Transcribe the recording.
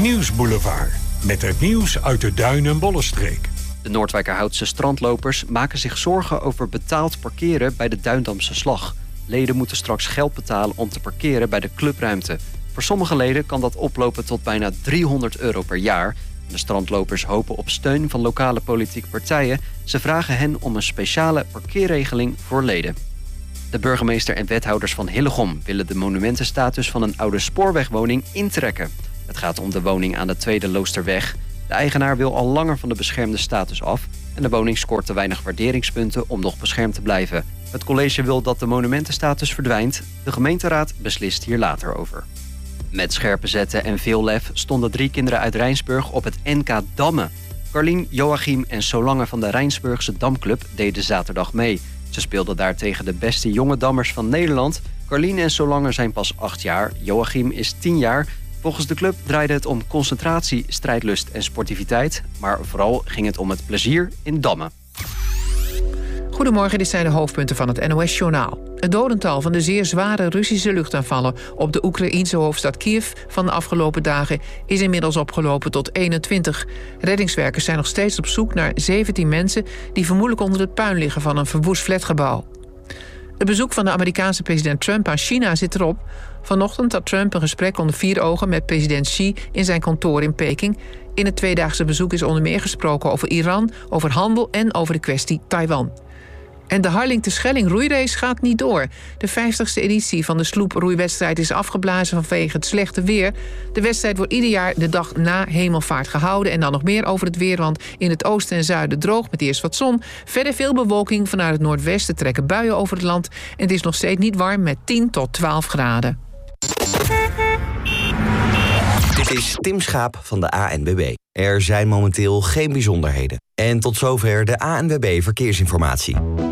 Nieuwsboulevard. Met het nieuws uit de Duin- en Bollenstreek. De Noordwijkerhoutse strandlopers maken zich zorgen over betaald parkeren bij de Duindamse Slag. Leden moeten straks geld betalen om te parkeren bij de clubruimte. Voor sommige leden kan dat oplopen tot bijna €300 per jaar. De strandlopers hopen op steun van lokale politieke partijen. Ze vragen hen om een speciale parkeerregeling voor leden. De burgemeester en wethouders van Hillegom willen de monumentenstatus van een oude spoorwegwoning intrekken. Het gaat om de woning aan de Tweede Loosterweg. De eigenaar wil al langer van de beschermde status af en de woning scoort te weinig waarderingspunten om nog beschermd te blijven. Het college wil dat de monumentenstatus verdwijnt. De gemeenteraad beslist hier later over. Met scherpe zetten en veel lef stonden 3 kinderen uit Rijnsburg op het NK Dammen. Carlien, Joachim en Solange van de Rijnsburgse Damclub deden zaterdag mee. Ze speelden daar tegen de beste jonge dammers van Nederland. Carlien en Solange zijn pas 8 jaar, Joachim is 10 jaar. Volgens de club draaide het om concentratie, strijdlust en sportiviteit. Maar vooral ging het om het plezier in dammen. Goedemorgen, dit zijn de hoofdpunten van het NOS-journaal. Het dodental van de zeer zware Russische luchtaanvallen op de Oekraïense hoofdstad Kiev van de afgelopen dagen is inmiddels opgelopen tot 21. Reddingswerkers zijn nog steeds op zoek naar 17 mensen die vermoedelijk onder het puin liggen van een verwoest flatgebouw. Het bezoek van de Amerikaanse president Trump aan China zit erop. Vanochtend had Trump een gesprek onder 4 ogen met president Xi in zijn kantoor in Peking. In het tweedaagse bezoek is onder meer gesproken over Iran, over handel en over de kwestie Taiwan. En de Harlingse-Schelling roeirace gaat niet door. De 50ste editie van de sloeproeiwedstrijd is afgeblazen vanwege het slechte weer. De wedstrijd wordt ieder jaar de dag na Hemelvaart gehouden. En dan nog meer over het weer, want in het oosten en zuiden droog met eerst wat zon. Verder veel bewolking, vanuit het noordwesten trekken buien over het land. En het is nog steeds niet warm met 10 tot 12 graden. Dit is Tim Schaap van de ANWB. Er zijn momenteel geen bijzonderheden. En tot zover de ANWB Verkeersinformatie.